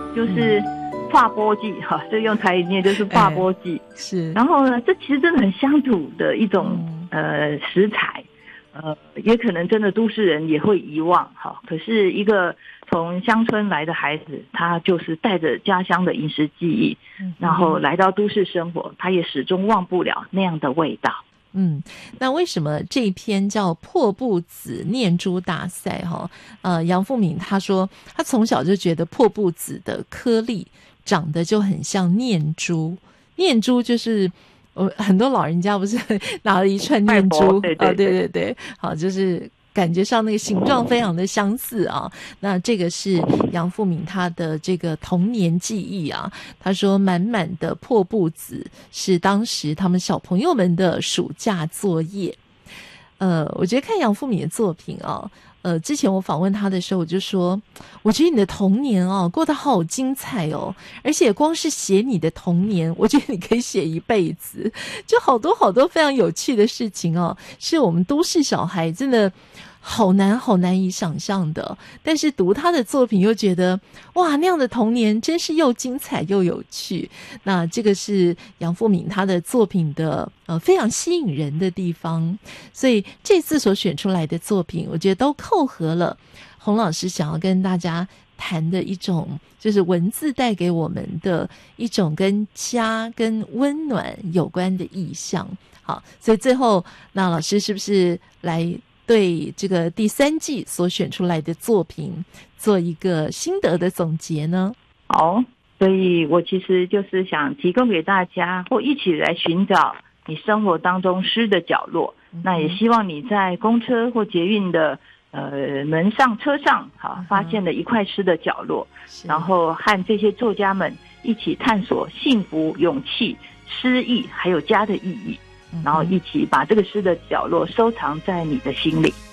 就是划波记哈，这用台语念就是划波记。 是。 然后呢，这其实真的很乡土的一种食材，也可能真的都市人也会遗忘哈。可是一个从乡村来的孩子，他就是带着家乡的饮食记忆，然后来到都市生活，他也始终忘不了那样的味道。 那为什么这一篇叫破布子念珠大赛杨富闵他说他从小就觉得破布子的颗粒长得就很像念珠，念珠就是很多老人家不是拿了一串念珠，对，好，就是感觉上那个形状非常的相似啊。那这个是杨富闵他的这个童年记忆啊，他说满满的破布子是当时他们小朋友们的暑假作业。我觉得看杨富闵的作品啊，之前我访问他的时候，我就说，我觉得你的童年过得好精彩哦，而且光是写你的童年，我觉得你可以写一辈子，就好多好多非常有趣的事情是我们都市小孩真的好难以想象的，但是读他的作品又觉得哇，那样的童年真是又精彩又有趣。那这个是杨富闵他的作品的非常吸引人的地方，所以这次所选出来的作品，我觉得都扣合了洪老师想要跟大家谈的一种，就是文字带给我们的一种跟家跟温暖有关的意象。好，所以最后那老师是不是来对这个第3季所选出来的作品做一个心得的总结呢？ 好，所以我其实就是想提供给大家，或一起来寻找你生活当中诗的角落。那也希望你在公车或捷运的门上车上发现了一块诗的角落，然后和这些作家们一起探索幸福、勇气、诗意还有家的意义，然后一起把这个诗的角落收藏在你的心里。